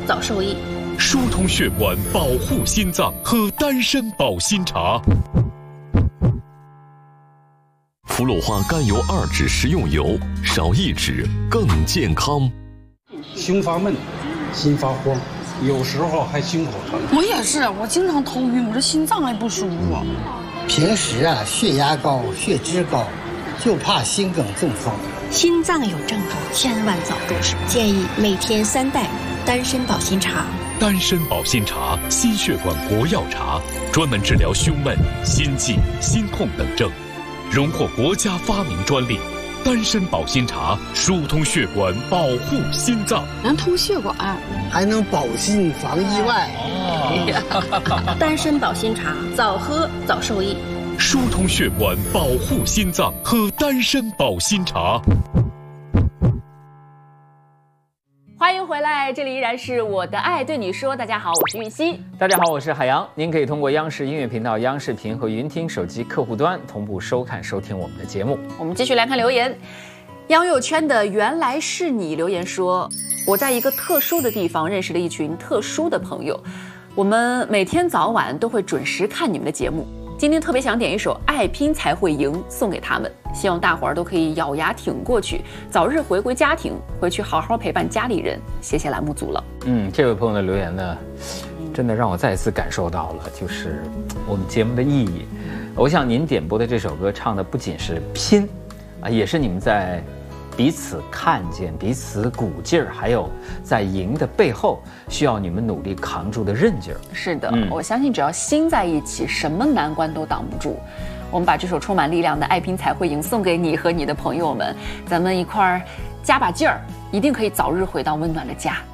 早受益。 疏通血管，保护心脏，喝丹参保心茶。 氟鲁化甘油2酯食用油，少1酯更健康。 胸发闷，心发慌，有时候还胸口疼。 我也是，我经常头晕，我这心脏还不舒服。 平时血压高、血脂高，就怕心梗中风。 心脏有症状，千万早入手。建议每天3袋丹参保心茶。 丹参保心茶，心血管国药茶，专门治疗胸闷、心悸、心痛等症，荣获国家发明专利。丹参保心茶，疏通血管，保护心脏， 能通血管， 还能保心防意外。 丹参保心茶，早喝早受益。 疏通血管，保护心脏，喝丹参保心茶。 欢迎回来，这里依然是我的爱对你说。大家好，我是玉溪。 大家好，我是海洋。您可以通过央视音乐频道、央视频和云听手机客户端同步收看、收听我们的节目。 我们继续来看留言。央友圈的原来是你留言说，我在一个特殊的地方认识了一群特殊的朋友，我们每天早晚都会准时看你们的节目。今天特别想点一首《爱拼才会赢》送给他们，希望大伙儿都可以咬牙挺过去，早日回归家庭，回去好好陪伴家里人。谢谢栏目组了。 这位朋友的留言呢，真的让我再一次感受到了，就是我们节目的意义。我想您点播的这首歌唱的不仅是拼，也是你们在彼此看见、彼此鼓劲儿，还有在赢的背后需要你们努力扛住的韧劲儿。 是的，我相信只要心在一起，什么难关都挡不住。我们把这首充满力量的《爱拼才会赢》送给你和你的朋友们，咱们一块儿加把劲儿，一定可以早日回到温暖的家。